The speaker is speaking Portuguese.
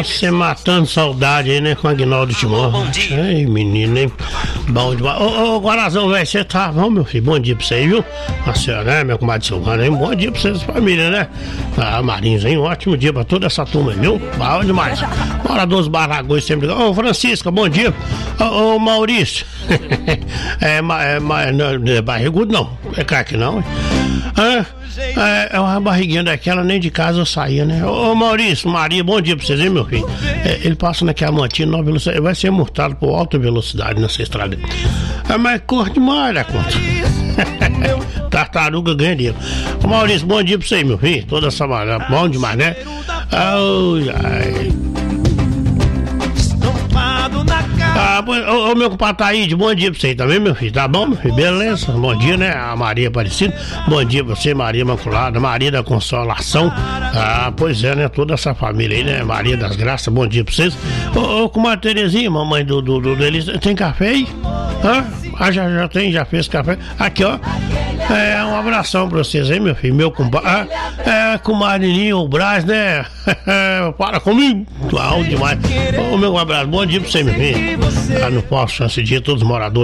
você matando saudade aí, né, com o Aguinaldo Timor. Ei, menino, hein? Bom demais. Ô, Guarazão, velho, você tá bom, meu filho? Bom dia pra você aí, viu? A senhora, né, meu comadre Silvana, hein? Bom dia pra vocês, família, né? Ah, Marins, hein? Ótimo dia pra toda essa turma, viu? Bom demais. Moradores Barragões sempre. Ô, Francisca, bom dia. Ô, Maurício. Não é barrigudo, não. É caque, não. É uma barriguinha daquela, nem de casa eu saía, né? Ô, Maurício, Maria, bom dia pra vocês, hein, meu filho? Ele passa naquela mantinha, nova velocidade, vai ser multado por alta velocidade nessa estrada. Mas corre demais, né, conta? Tartaruga ganha dinheiro. Ô, Maurício, bom dia pra você, meu filho. Toda essa manhã, bom demais, né? Ai. Ô, meu compadre Taíde, bom dia pra você também, meu filho, tá bom, meu filho? Beleza? Bom dia, né? A Maria Aparecida, bom dia pra você, Maria Imaculada, Maria da Consolação. Ah, pois é, né? Toda essa família aí, né? Maria das Graças, bom dia pra vocês. Ô, comadre Terezinha, mamãe do Elisa, tem café aí? Já fez café. Aqui, ó. Um abração pra vocês aí, meu filho, meu compadre. Comadrinho, o Brás, né? Para comigo. Alto demais. Ô, meu abraço, bom dia pra você, meu filho. Não posso, esse dia, todos os moradores.